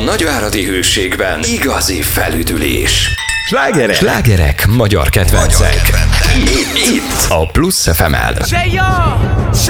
nagyváradi Hőségben igazi felüdülés. Slágerek magyar kedvencek. Itt a Plusz FM-en.